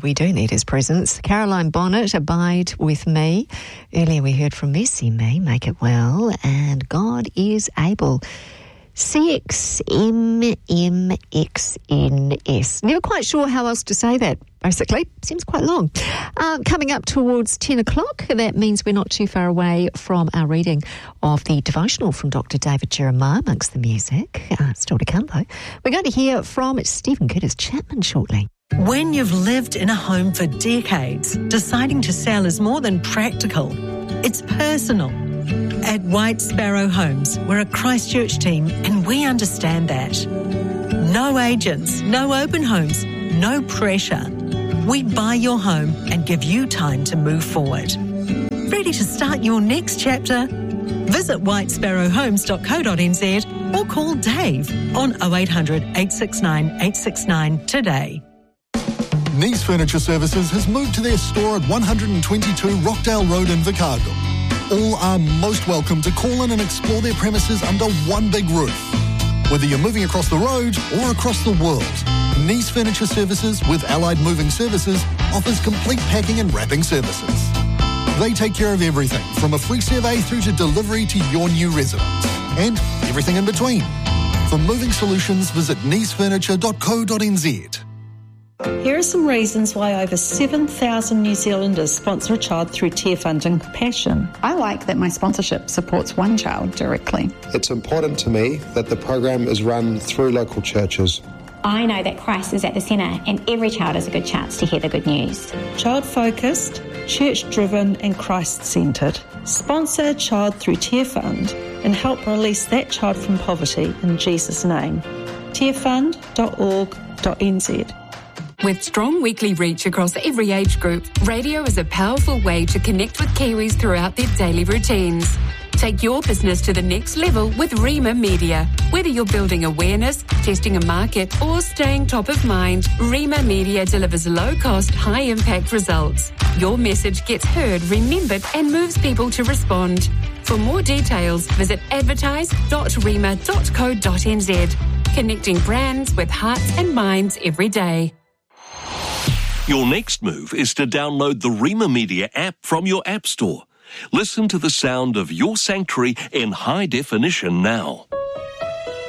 we do need his presence. Caroline Bonnet, Abide With Me. Earlier we heard from Mercy Me, Make It Well, and God is Able. CXMMXNS. Never quite sure how else to say that, basically. Seems quite long. Coming up towards 10 o'clock, that means we're not too far away from our reading of the devotional from Dr. David Jeremiah amongst the music. Still to come, though. We're going to hear from Stephen Curtis Chapman shortly. When you've lived in a home for decades, deciding to sell is more than practical. It's personal. At White Sparrow Homes, we're a Christchurch team and we understand that. No agents, no open homes, no pressure. We buy your home and give you time to move forward. Ready to start your next chapter? Visit whitesparrowhomes.co.nz or call Dave on 0800 869 869 today. Nice Furniture Services has moved to their store at 122 Rockdale Road in Vicargo. All are most welcome to call in and explore their premises under one big roof. Whether you're moving across the road or across the world, Nice Furniture Services with Allied Moving Services offers complete packing and wrapping services. They take care of everything from a free survey through to delivery to your new residence and everything in between. For moving solutions, visit nicefurniture.co.nz. Here are some reasons why over 7,000 New Zealanders sponsor a child through Tearfund and Compassion. I like that my sponsorship supports one child directly. It's important to me that the program is run through local churches. I know that Christ is at the centre and every child has a good chance to hear the good news. Child-focused, church-driven and Christ-centred. Sponsor a child through Tearfund and help release that child from poverty in Jesus' name. tearfund.org.nz. With strong weekly reach across every age group, radio is a powerful way to connect with Kiwis throughout their daily routines. Take your business to the next level with Rima Media. Whether you're building awareness, testing a market, or staying top of mind, Rima Media delivers low-cost, high-impact results. Your message gets heard, remembered, and moves people to respond. For more details, visit advertise.rima.co.nz. Connecting brands with hearts and minds every day. Your next move is to download the Rima Media app from your app store. Listen to the sound of your sanctuary in high definition now.